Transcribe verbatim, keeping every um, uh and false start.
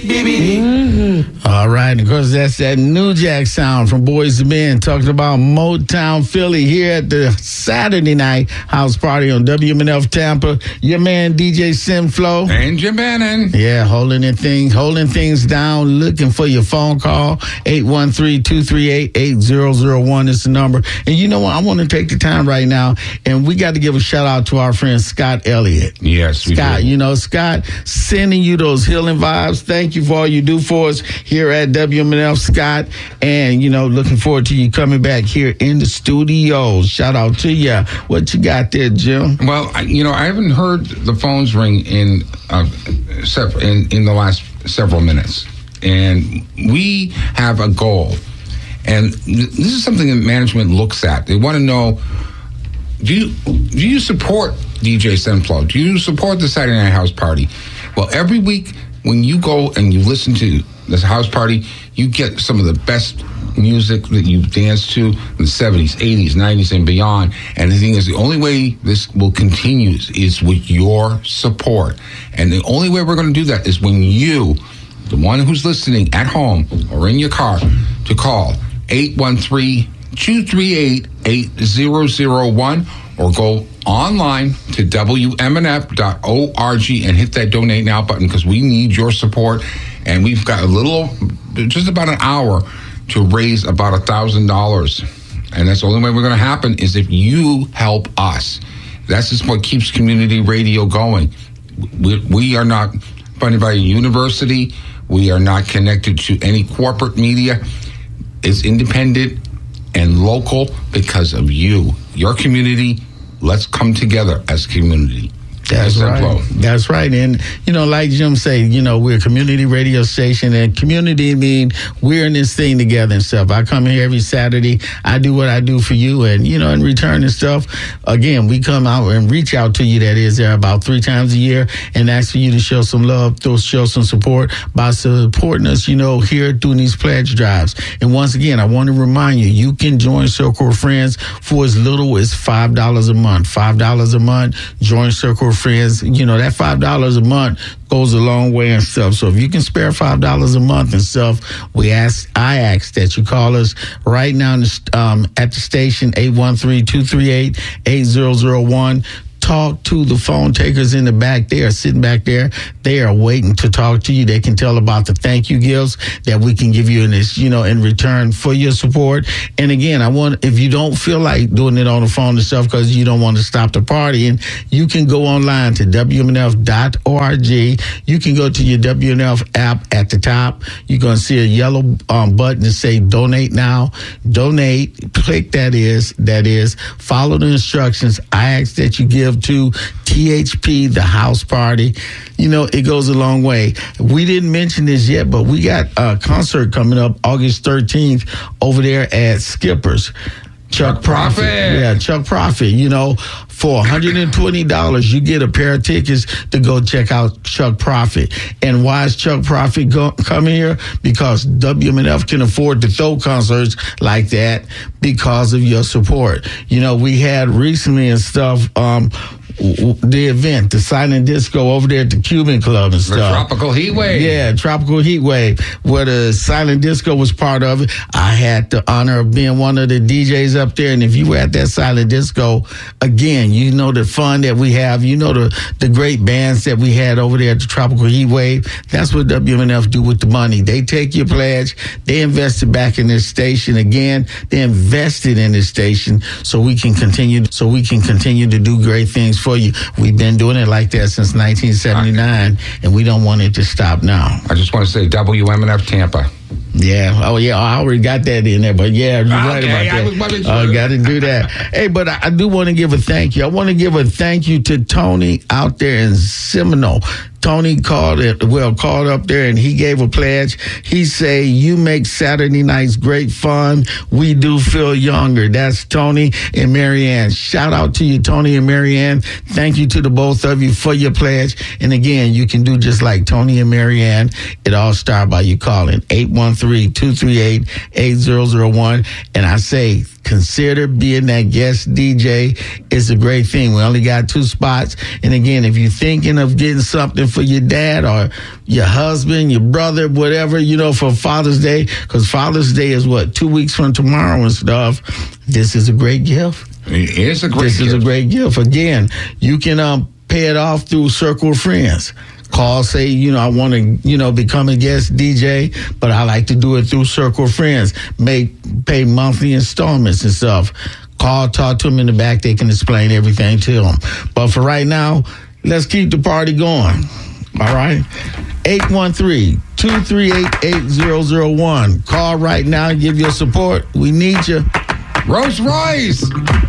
Mm-hmm. All right, and of course, that's that New Jack sound from Boys to Men talking about Motown Philly here at the Saturday night house party on W M N F Tampa. Your man, D J Simflow. And Jim Bannon. Yeah, holding it thing, holding things down, looking for your phone call. eight one three, two three eight, eight zero zero one is the number. And you know what? I want to take the time right now, and we got to give a shout out to our friend Scott Elliott. Yes, we Scott, do. you know, Scott, sending you those healing vibes. Thank you for all you do for us here at W M N F, Scott. And, you know, looking forward to you coming back here in the studio. Shout out to you. What you got there, Jim? Well, I, you know, I haven't heard the phones ring in, uh, in in the last several minutes. And we have a goal. And this is something that management looks at. They want to know, do you, do you support D J Simflow? Do you support the Saturday Night House Party? Well, every week when you go and you listen to this house party, you get some of the best music that you've danced to in the seventies, eighties, nineties, and beyond. And the thing is, the only way this will continue is with your support. And the only way we're going to do that is when you, the one who's listening at home or in your car, to call eight one three, two three eight, eight zero zero one or go online to W M N F dot org and hit that donate now button, because we need your support. And we've got a little, just about an hour to raise about a thousand dollars. And that's the only way we're going to happen is if you help us. That's just what keeps community radio going. We, we are not funded by a university. We are not connected to any corporate media. It's independent and local because of you, your community. Let's come together as a community. That's right. That's right. And, you know, like Jim said, you know, we're a community radio station, and community mean we're in this thing together and stuff. I come here every Saturday. I do what I do for you. And, you know, in return and stuff, again, we come out and reach out to you. That is there about three times a year and ask for you to show some love, to show some support by supporting us, you know, here doing these pledge drives. And once again, I want to remind you, you can join Circle of Friends for as little as five dollars a month. five dollars a month. Join Circle of Friends. You know, that five dollars a month goes a long way and stuff. So if you can spare five dollars a month and stuff, we ask, I ask that you call us right now um, at the station, eight one three, two three eight, eight zero zero one. Talk to the phone takers in the back. They are sitting back there. They are waiting to talk to you. They can tell about the thank you gifts that we can give you in this, you know, in return for your support. And again, I want, if you don't feel like doing it on the phone and stuff because you don't want to stop the party, and you can go online to W M N F dot org. You can go to your W M N F app at the top. You're going to see a yellow um, button that say donate now. Donate. Click that is, that is. Follow the instructions. I ask that you give to T H P, the house party. You know, it goes a long way. We didn't mention this yet, but we got a concert coming up August thirteenth over there at Skipper's. Chuck, Chuck Prophet. Prophet. Yeah, Chuck Prophet. You know, for one hundred twenty dollars, you get a pair of tickets to go check out Chuck Prophet. And why is Chuck Prophet go- coming here? Because W M N F can afford to throw concerts like that because of your support. You know, we had recently and stuff, um, the event, the silent disco over there at the Cuban Club and stuff. The Tropical Heat Wave. Yeah, Tropical Heat Wave, where the silent disco was part of it. I had the honor of being one of the D Js up there. And if you were at that silent disco, again, you know the fun that we have. You know the, the great bands that we had over there at the Tropical Heat Wave. That's what W M N F do with the money. They take your pledge, they invest it back in this station. Again, they invested in this station so we can continue, so we can continue to do great things for you. We've been doing it like that since nineteen seventy-nine, and we don't want it to stop now. I just want to say W M N F Tampa. Yeah. Oh, yeah. I already got that in there, but yeah, you're right okay, about I that. was I uh, got to do that. Hey, but I, I do want to give a thank you. I want to give a thank you to Tony out there in Seminole. Tony called it, well, called up there and he gave a pledge. He say, you make Saturday nights great fun. We do feel younger. That's Tony and Marianne. Shout out to you, Tony and Marianne. Thank you to the both of you for your pledge. And again, you can do just like Tony and Marianne. It all starts by you calling eight one three, two three eight, eight zero zero one. And I say, consider being that guest D J. It's a great thing. We only got two spots. And again, if you're thinking of getting something for your dad or your husband, your brother, whatever, you know, for Father's Day, because Father's Day is what, two weeks from tomorrow and stuff. This is a great gift. It is a great this gift. This is a great gift. Again, you can um, pay it off through Circle of Friends. Call, say, you know, I want to, you know, become a guest D J, but I like to do it through Circle of Friends. Make, pay monthly installments and stuff. Call, talk to them in the back. They can explain everything to them. But for right now, let's keep the party going. All right? eight one three, two three eight, eight zero zero one. Call right now. Give your support. We need you. Rolls Royce.